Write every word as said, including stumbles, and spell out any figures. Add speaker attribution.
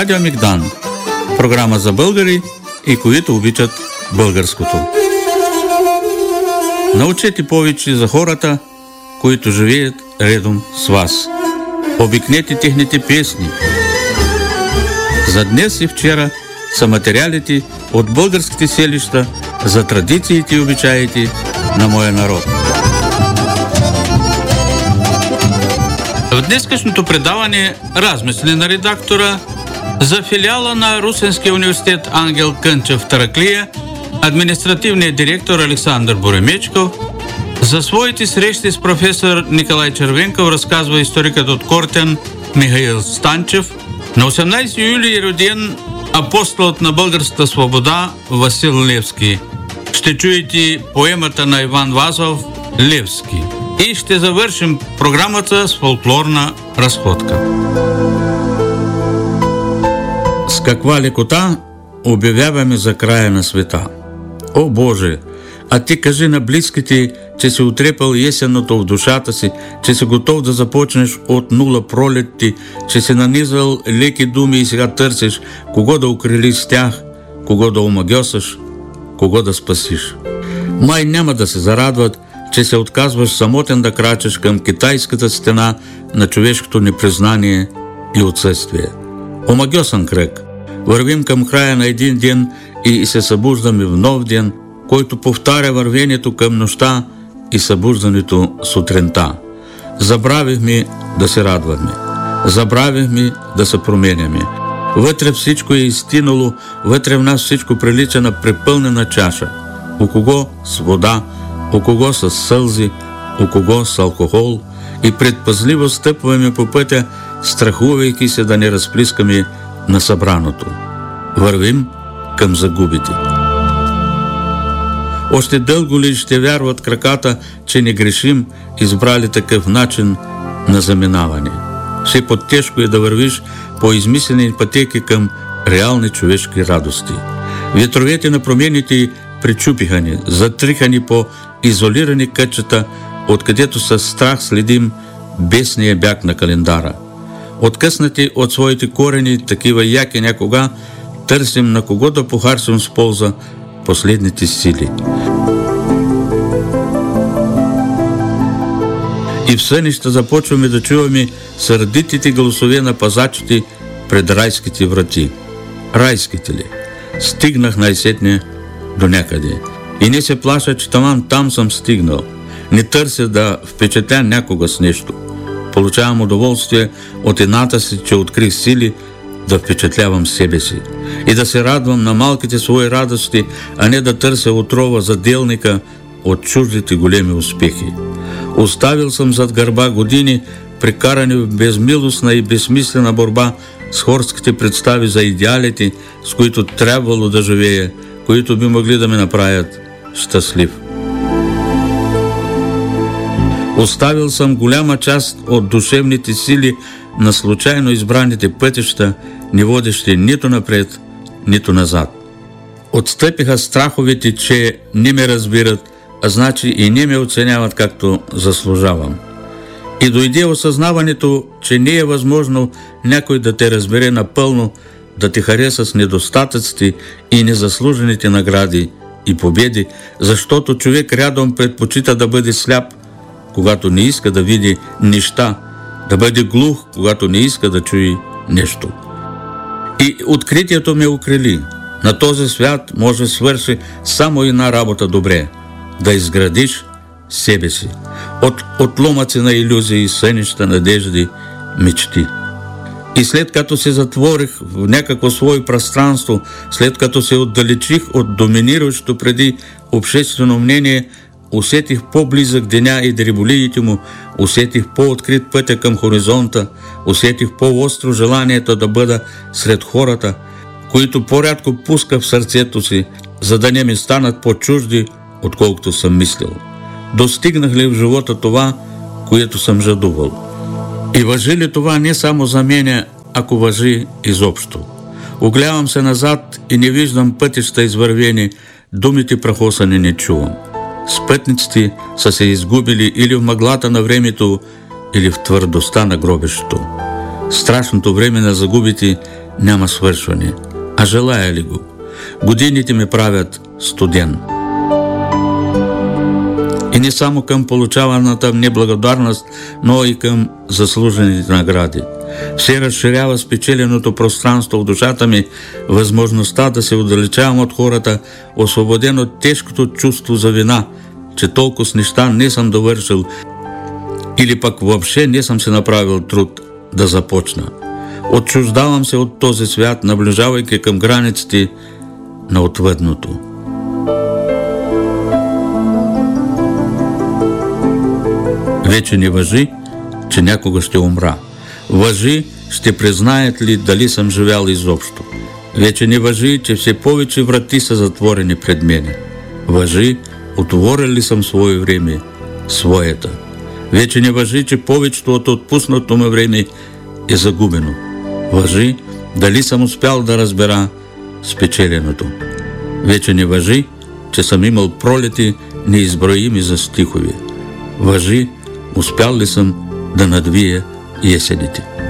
Speaker 1: Радио Мигдан. Програма за българи и които обичат българското. Научете повече за хората, които живеят редом с вас. Обикнете техните песни. За днес и вчера са материалите от българските селища за традициите и обичаите на моя народ. В днескашното предаване размисли на редактора за филиала на Русенския университет Ангел Кънчев в Тараклия, административният директор Александър Боремечков. За своите срещи с професор Николай Червенков разказва историкът от Кортен Михаил Станчев. На осемнайсети юли е роден апостолът на българската свобода Васил Левски. Ще чуете поемата на Иван Вазов «Левски». И ще завършим програмата с фолклорна разходка. С каква лекота обявяваме за края на света. О, Боже! А ти кажи на близките, че си утрепал есенното в душата си, че си готов да започнеш от нула пролет ти, че си нанизал леки думи и сега търсиш кого да укрилиш с тях, кого да омагьосаш, кого да спасиш. Май няма да се зарадват, че се отказваш самотен да крачеш към китайската стена на човешкото непризнание и отсъствие. Омагьосан кръг. Вървим към края на един ден и се събуждаме в нов ден, който повтаря вървението към нощта и събуждането сутринта. Забравихме да се радваме. Забравихме да се променяме. Вътре всичко е изтинало, вътре в нас всичко прилича на препълнена чаша. У кого с вода, у кого с сълзи, у кого с алкохол, и предпазливо стъпваме по пътя, страхувайки се да не разплискаме на събраното. Вървим към загубите. Още дълго ли ще вярват краката, че не грешим, избрали такъв начин на заминаване? Все по-тежко е да вървиш по измислени пътеки към реални човешки радости. Ветровете на промените причупиха ни, затриха ни по изолирани кътчета, откъдето със страх следим бесния бяг на календара. Откъснати от своите корени, такива яки някога, търсим на кого да похарчим с полза последните сили. И в сънища започваме да чуваме сърдитите гласове на пазачите пред райските врати. Райските ли? Стигнах най-сетне до някъде. И не се плаша, че таман там съм стигнал. Не търся да впечатля някога с нещо. Получавам удоволствие от едната си, че открих сили да впечатлявам себе си и да се радвам на малките свои радости, а не да търся отрова за делника от чуждите големи успехи. Оставил съм зад гърба години, прекарани в безмилостна и безсмислена борба с хорските представи за идеалите, с които трябвало да живея, които би могли да ме направят щастлив. Оставил съм голяма част от душевните сили на случайно избраните пътища, не водещи нито напред, нито назад. Отстъпиха страховете, че не ме разбират, а значи и не ме оценяват както заслужавам. И дойде осъзнаването, че не е възможно някой да те разбере напълно, да те хареса с недостатъците и незаслужените награди и победи, защото човек рядом предпочита да бъде сляп, когато не иска да види неща, да бъде глух, когато не иска да чуе нещо. И откритието ме укрили. На този свят може да свърши само една работа добре – да изградиш себе си от отломъци на илюзии, сънища, надежди, мечти. И след като се затворих в някакво свое пространство, след като се отдалечих от доминиращото преди обществено мнение, усетих по-близък деня и дреболиите му, усетих по-открит пътя към хоризонта, усетих по-остро желанието да бъда сред хората, които по-рядко пуска в сърцето си, за да не ми станат по-чужди, отколкото съм мислил. Достигнах ли в живота това, което съм жадувал? И важи ли това не само за мене, ако важи изобщо? Огледам се назад и не виждам пътища извървени, думите прахосани не чувам. Спътниците са се изгубили или в мъглата на времето, или в твърдостта на гробището. Страшното време на загубите няма свършване, а желая ли го? Годините ме правят студен. И не само към получаваната неблагодарност, но и към заслужените награди. Все разширява спечеленото пространство в душата ми, възможността да се отдалечавам от хората, освободен от тежкото чувство за вина, че толкова с неща не съм довършил или пък въобще не съм се направил труд да започна. Отчуждавам се от този свят, наближавайки към границите на отвъдното. Вече не важи, че някога ще умра. Важи, ще признаят ли дали съм живял изобщо. Вече не важи, че все повече врати са затворени пред мене. Важи, отворил ли съм свое време, своята. Вече не важи, че повечето от отпуснато ме време е загубено. Важи, дали съм успял да разбера спечеленото. Вече не важи, че съм имал пролети неизброими за стихове. Важи, успял ли съм да надвия есените.